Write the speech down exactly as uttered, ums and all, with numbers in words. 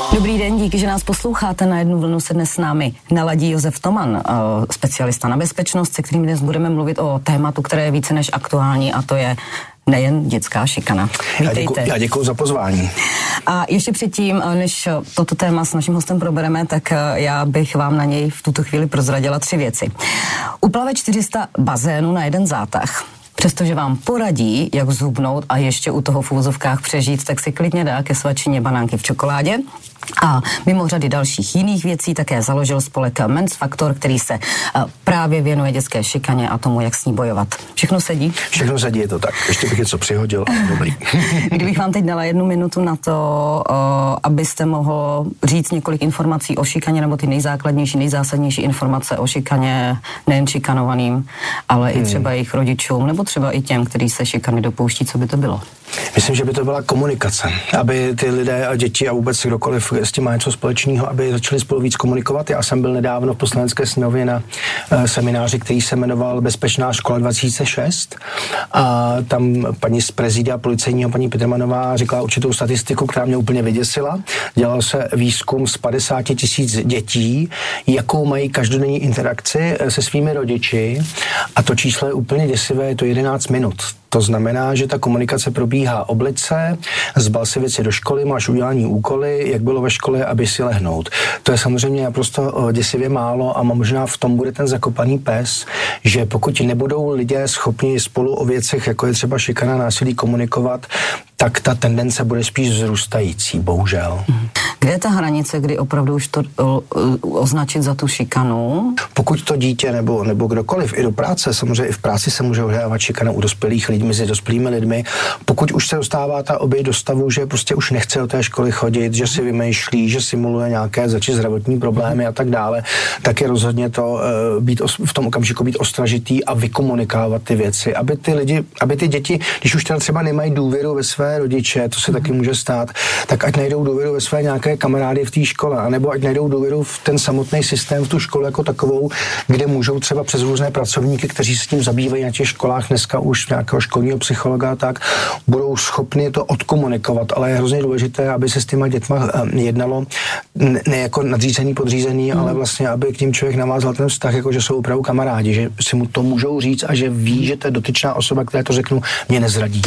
Dobrý den, díky, že nás posloucháte. Na jednu vlnu se dnes s námi naladí Josef Toman, specialista na bezpečnost, se kterým dnes budeme mluvit o tématu, které je více než aktuální, a to je nejen dětská šikana. Vítejte. Já děkuji, já děkuji za pozvání. A ještě předtím, než toto téma s naším hostem probereme, tak já bych vám na něj v tuto chvíli prozradila tři věci. Uplave čtyři sta bazénů na jeden zátah. Přestože vám poradí, jak zhubnout a ještě u toho v uvozovkách přežít, tak si klidně dá ke svačině banánky v čokoládě. A mimo řady dalších jiných věcí také založil spolek Men's Factor, který se právě věnuje dětské šikaně a tomu, jak s ní bojovat. Všechno sedí? Všechno sedí, je to tak. Ještě bych něco přihodil. Dobrý. Kdybych vám teď dala jednu minutu na to, abyste mohl říct několik informací o šikaně, nebo ty nejzákladnější, nejzásadnější informace o šikaně nejen šikanovaným, ale hmm. i třeba jejich rodičům, nebo třeba i těm, kteří se šikany dopouští, co by to bylo? Myslím, že by to byla komunikace, aby ty lidé a děti a vůbec kdokoliv s tím má něco společného, aby začali spolu víc komunikovat. Já jsem byl nedávno v Poslanecké sněmovně na uh, semináři, který se jmenoval Bezpečná škola dva tisíce šest, a tam paní z prezídia policejního, paní Petrmanová, řekla určitou statistiku, která mě úplně vyděsila. Dělal se výzkum z padesát tisíc dětí, jakou mají každodenní interakci se svými rodiči, a to číslo je úplně děsivé, je to jedenáct minut. To znamená, že ta komunikace probíhá oblice, zbal si věci do školy, máš udělání úkoly, jak bylo ve škole, aby si lehnout. To je samozřejmě naprosto děsivě málo a možná v tom bude ten zakopaný pes, že pokud nebudou lidé schopni spolu o věcech, jako je třeba šikana, násilí, komunikovat, tak ta tendence bude spíš vzrůstající, bohužel. Kde je ta hranice, kdy opravdu už to o, o, označit za tu šikanu? Pokud to dítě nebo, nebo kdokoliv, i do práce, samozřejmě i v práci se může odehrávat šikana u dospělých lidí, mezi dospělými lidmi. Pokud už se dostává ta oběť do stavu, že prostě už nechce do té školy chodit, že si vymýšlí, že simuluje nějaké zači zdravotní problémy a tak dále, tak je rozhodně to uh, být os, v tom okamžiku být ostražitý a vykomunikovat ty věci, aby ty lidi, aby ty děti, když už teda třeba nemají důvěru ve své rodiče, to se taky může stát, tak ať najdou důvěru ve své nějaké kamarády v té škole, anebo ať najdou důvěru v ten samotný systém, v tu školu jako takovou, kde můžou třeba přes různé pracovníky, kteří se tím zabývají na těch školách dneska už nějakého školního psychologa, tak budou schopni to odkomunikovat, ale je hrozně důležité, aby se s těma dětma jednalo ne jako nadřízený, podřízený, mm. ale vlastně, aby k ním člověk navázal ten vztah, jako že jsou opravdu kamarádi, že si mu to můžou říct a že ví, že ta dotyčná osoba, která to řeknu, mě nezradí.